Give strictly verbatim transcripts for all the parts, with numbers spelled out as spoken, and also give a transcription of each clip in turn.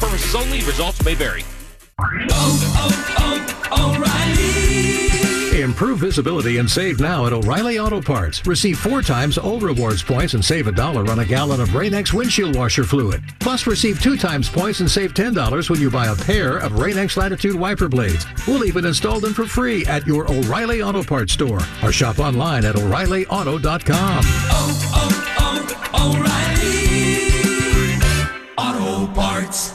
purposes only. Results may vary. Oh, oh, oh, O'Reilly. Improve visibility and save now at O'Reilly Auto Parts. Receive four times old rewards points and save a dollar on a gallon of Rain-X windshield washer fluid. Plus, receive two times points and save ten dollars when you buy a pair of Rain-X Latitude wiper blades. We'll even install them for free at your O'Reilly Auto Parts store or shop online at O'Reilly Auto dot com. Oh, oh, oh, O'Reilly Auto Parts.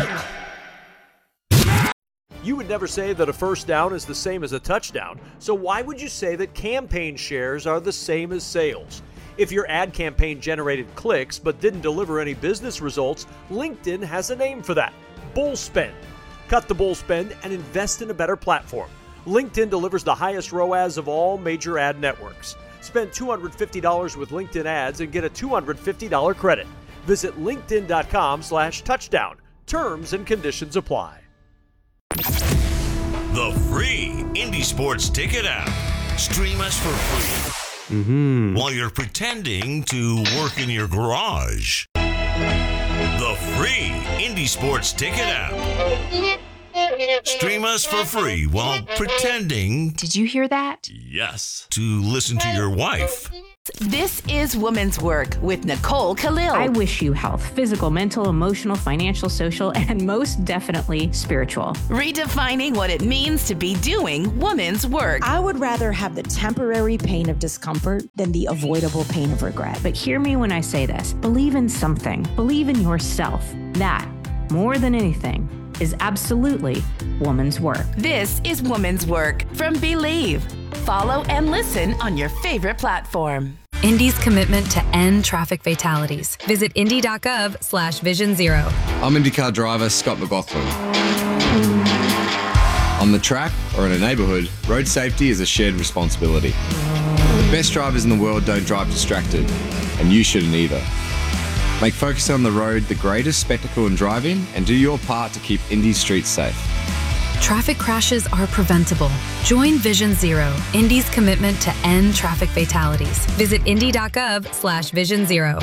You would never say that a first down is the same as a touchdown, so why would you say that campaign shares are the same as sales? If your ad campaign generated clicks but didn't deliver any business results, LinkedIn has a name for that: bull spend. Cut the bull spend and invest in a better platform. LinkedIn delivers the highest R O A S of all major ad networks. Spend two hundred fifty dollars with LinkedIn ads and get a two hundred fifty dollars credit. Visit linkedin.com slash touchdown. Terms and conditions apply. The free Indy Sports Ticket app. Stream us for free Mm-hmm. while you're pretending to work in your garage. The free Indy Sports Ticket app. Stream us for free while pretending, Did you hear that? yes, to listen to your wife. This is Woman's Work with Nicole Khalil. I wish you health, physical, mental, emotional, financial, social, and most definitely spiritual. Redefining what it means to be doing woman's work. I would rather have the temporary pain of discomfort than the avoidable pain of regret. But hear me when I say this. Believe in something. Believe in yourself. That, more than anything, is absolutely woman's work. This is Woman's Work from Believe. Follow and listen on your favorite platform. Indy's commitment to end traffic fatalities. Visit indy.gov slash vision zero. I'm IndyCar driver Scott McLaughlin. On the track or in a neighborhood, road safety is a shared responsibility. The best drivers in the world don't drive distracted, and you shouldn't either. Make focus on the road the greatest spectacle in driving and do your part to keep Indy's streets safe. Traffic crashes are preventable. Join Vision Zero, Indy's commitment to end traffic fatalities. Visit indy.gov slash vision zero.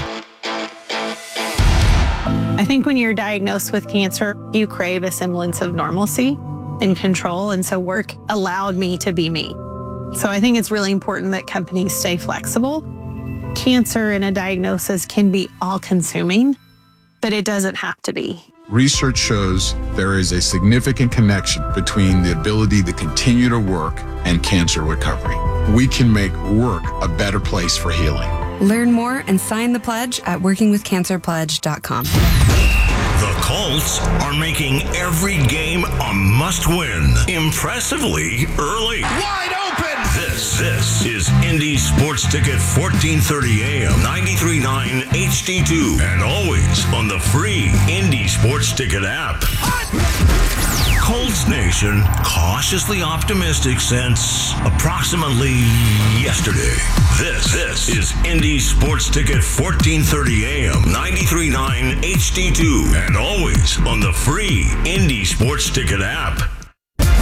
I think when you're diagnosed with cancer, you crave a semblance of normalcy and control, and so work allowed me to be me. So I think it's really important that companies stay flexible. Cancer and a diagnosis can be all-consuming, but it doesn't have to be. Research shows there is a significant connection between the ability to continue to work and cancer recovery. We can make work a better place for healing. Learn more and sign the pledge at working with cancer pledge dot com. The Colts are making every game a must-win impressively early. Wide open. This, this is Indy Sports Ticket, fourteen thirty A M, ninety-three point nine H D two, and always on the free Indy Sports Ticket app. Colts Nation, cautiously optimistic since approximately yesterday. This, this is Indy Sports Ticket, fourteen thirty A M, ninety-three point nine H D two, and always on the free Indy Sports Ticket app.